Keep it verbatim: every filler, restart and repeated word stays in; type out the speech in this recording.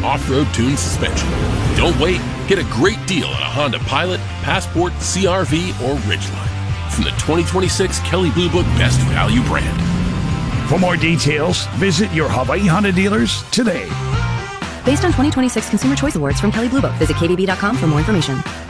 off-road tuned suspension. Don't wait. Get a great deal on a Honda Pilot, Passport, C R V, or Ridgeline from the twenty twenty-six Kelley Blue Book Best Value brand. For more details, visit your Hawaii Honda dealers today. Based on twenty twenty-six Consumer Choice Awards from Kelley Blue Book. Visit K B B dot com for more information.